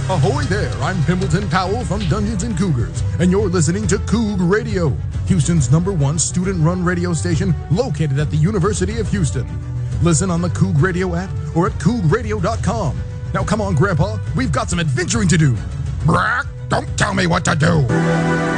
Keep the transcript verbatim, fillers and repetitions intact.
Ahoy there, I'm Pimbleton Powell from Dungeons and Cougars, and you're listening to Coug Radio, Houston's number one student-run radio station located at the University of Houston. Listen on the Coug Radio app or at coug radio dot com. Now come on, Grandpa, we've got some adventuring to do. Brock, don't tell me what to do.